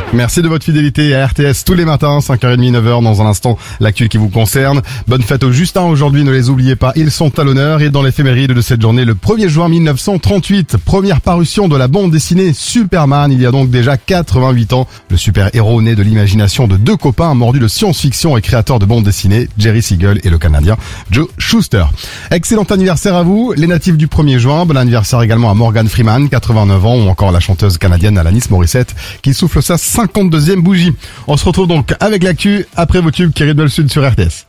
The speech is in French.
Merci de votre fidélité à RTS tous les matins, 5h30, 9h dans un instant, l'actu qui vous concerne. Bonne fête aux Justins aujourd'hui, ne les oubliez pas, ils sont à l'honneur. Et dans l'éphéméride de cette journée, le 1er juin 1938, première parution de la bande dessinée Superman, il y a donc déjà 88 ans. Le super-héros né de l'imagination de deux copains mordus de science-fiction et créateurs de bande dessinée, Jerry Siegel et le Canadien Joe Shuster. Excellent anniversaire à vous, les natifs du 1er juin. Bon anniversaire également à Morgan Freeman, 89 ans, ou encore la chanteuse canadienne Alanis Morissette, qui souffle sa 52e bougie. On se retrouve donc avec l'actu après vos tubes qui rythment le sud sur RTS.